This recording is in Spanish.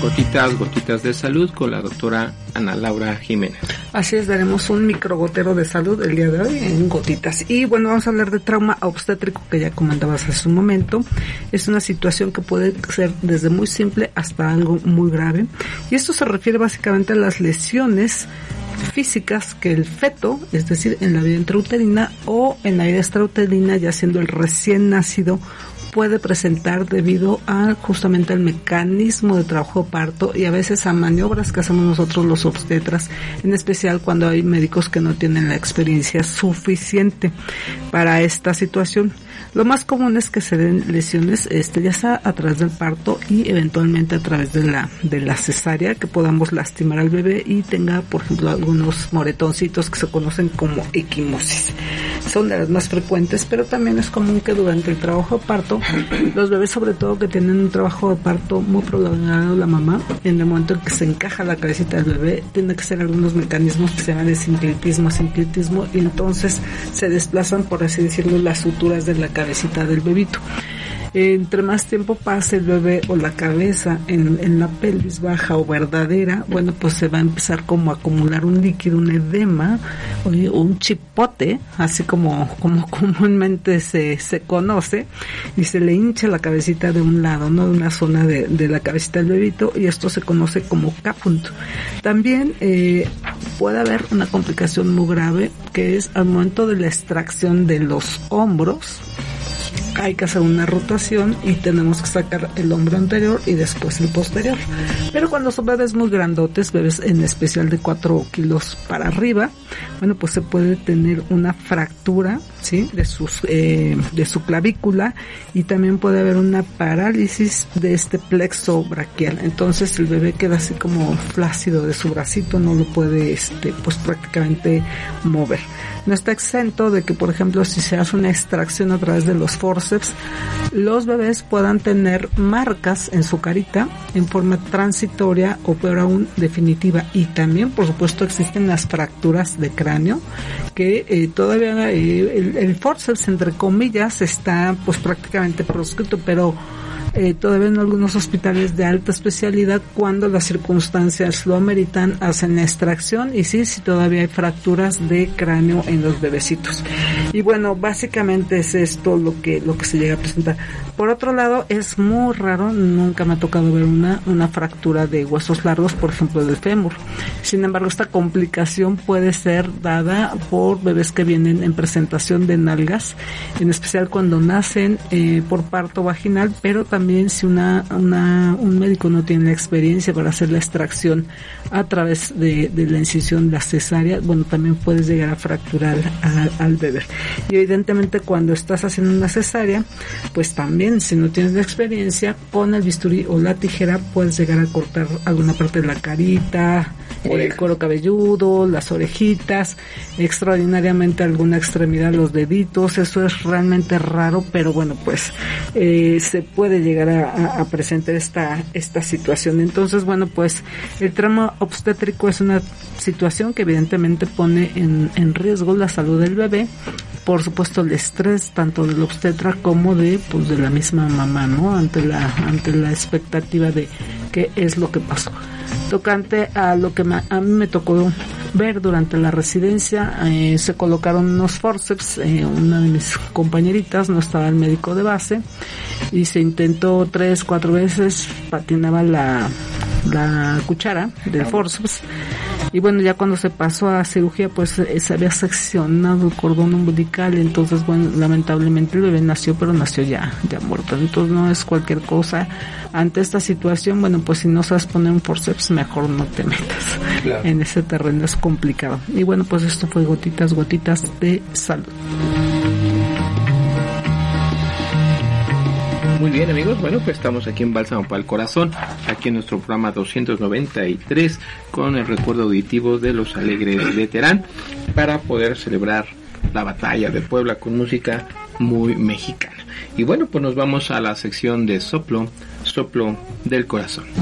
Gotitas de salud con la doctora Ana Laura Jiménez. Así es, daremos un microgotero de salud el día de hoy en gotitas. Y bueno, vamos a hablar de trauma obstétrico, que ya comentabas hace un momento. Es una situación que puede ser desde muy simple hasta algo muy grave. Y esto se refiere básicamente a las lesiones físicas que el feto, es decir, en la vida intrauterina o en la vida extrauterina, ya siendo el recién nacido, puede presentar debido a justamente al mecanismo de trabajo de parto y a veces a maniobras que hacemos nosotros los obstetras, en especial cuando hay médicos que no tienen la experiencia suficiente para esta situación. Lo más común es que se den lesiones, ya sea a través del parto y eventualmente a través de la cesárea, que podamos lastimar al bebé y tenga, por ejemplo, algunos moretoncitos que se conocen como equimosis. Son de las más frecuentes, pero también es común que durante el trabajo de parto, los bebés, sobre todo que tienen un trabajo de parto muy prolongado, la mamá, en el momento en que se encaja la cabecita del bebé, tiene que ser algunos mecanismos que se llaman de sincletismo, y entonces se desplazan, por así decirlo, las suturas de la cabecita del bebito. Entre más tiempo pase el bebé o la cabeza en la pelvis baja o verdadera, bueno, pues se va a empezar como a acumular un líquido, un edema, o un chipote, así como comúnmente se conoce, y se le hincha la cabecita de un lado, ¿no? De una zona de la cabecita del bebito, y esto se conoce como caput. También puede haber una complicación muy grave, que es al momento de la extracción de los hombros. Hay que hacer una rotación y tenemos que sacar el hombro anterior y después el posterior. Pero cuando son bebés muy grandotes, bebés en especial de 4 kilos para arriba, bueno, pues se puede tener una fractura, ¿sí? de su clavícula, y también puede haber una parálisis de este plexo braquial. Entonces el bebé queda así como flácido de su bracito, no lo puede pues prácticamente mover. No está exento de que, por ejemplo, si se hace una extracción a través de los forceps, los bebés puedan tener marcas en su carita en forma transitoria o peor aún definitiva. Y también, por supuesto, existen las fracturas de cráneo, que todavía el forceps, entre comillas, está pues prácticamente proscrito, pero todavía en algunos hospitales de alta especialidad, cuando las circunstancias lo ameritan, hacen la extracción, y sí todavía hay fracturas de cráneo en los bebecitos. Y bueno, básicamente es esto lo que se llega a presentar. Por otro lado, es muy raro, nunca me ha tocado ver una fractura de huesos largos, por ejemplo del fémur. Sin embargo, esta complicación puede ser dada por bebés que vienen en presentación de nalgas, en especial cuando nacen por parto vaginal, pero también si un médico no tiene la experiencia para hacer la extracción a través de la incisión, la cesárea, bueno, también puedes llegar a fracturar al bebé. Y evidentemente cuando estás haciendo una cesárea, pues también, si no tienes la experiencia, con el bisturí o la tijera puedes llegar a cortar alguna parte de la carita, el cuero cabelludo, las orejitas, extraordinariamente alguna extremidad, los deditos. Eso es realmente raro, pero bueno, pues se puede llegar a presentar esta situación. Entonces, bueno, pues el trauma obstétrico es una situación que evidentemente pone en riesgo la salud del bebé, por supuesto el estrés tanto del obstetra como de la misma mamá, ¿no? Ante la expectativa de qué es lo que pasó. Tocante a lo que a mí me tocó ver durante la residencia, se colocaron unos forceps, una de mis compañeritas, no estaba el médico de base, y se intentó 3-4 veces, patinaba la cuchara del forceps, y bueno, ya cuando se pasó a cirugía, pues se había seccionado el cordón umbilical. Entonces, bueno, lamentablemente el bebé nació, pero nació ya muerto. Entonces no es cualquier cosa. Ante esta situación, bueno, pues si no sabes poner un forceps, mejor no te metas. Claro. En ese terreno es complicado. Y bueno, pues esto fue gotitas de salud. Muy bien, amigos, bueno, pues estamos aquí en Bálsamo para el Corazón, aquí en nuestro programa 293, con el recuerdo auditivo de los Alegres de Terán, para poder celebrar la batalla de Puebla con música muy mexicana. Y bueno, pues nos vamos a la sección de soplo del corazón.